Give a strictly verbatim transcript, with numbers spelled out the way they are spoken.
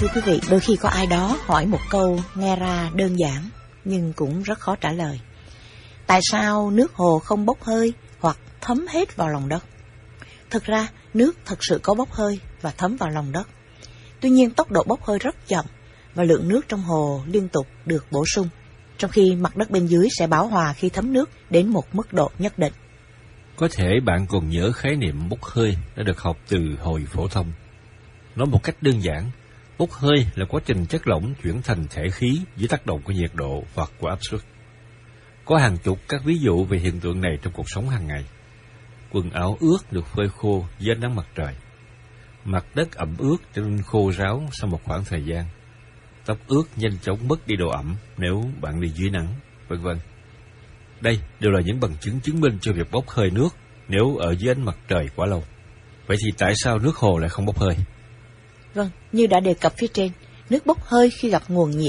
Thưa quý vị, đôi khi có ai đó hỏi một câu nghe ra đơn giản nhưng cũng rất khó trả lời. Tại sao nước hồ không bốc hơi hoặc thấm hết vào lòng đất? Thực ra, nước thật sự có bốc hơi và thấm vào lòng đất. Tuy nhiên, tốc độ bốc hơi rất chậm và lượng nước trong hồ liên tục được bổ sung, trong khi mặt đất bên dưới sẽ bão hòa khi thấm nước đến một mức độ nhất định. Có thể bạn còn nhớ khái niệm bốc hơi đã được học từ hồi phổ thông. Nói một cách đơn giản, bốc hơi là quá trình chất lỏng chuyển thành thể khí dưới tác động của nhiệt độ hoặc của áp suất. Có hàng chục các ví dụ về hiện tượng này trong cuộc sống hàng ngày. Quần áo ướt được phơi khô dưới ánh nắng mặt trời. Mặt đất ẩm ướt trở nên khô ráo sau một khoảng thời gian. Tóc ướt nhanh chóng mất đi độ ẩm nếu bạn đi dưới nắng, vân vân. Đây đều là những bằng chứng chứng minh cho việc bốc hơi nước nếu ở dưới ánh mặt trời quá lâu. Vậy thì tại sao nước hồ lại không bốc hơi? Vâng, như đã đề cập phía trên, nước bốc hơi khi gặp nguồn nhiệt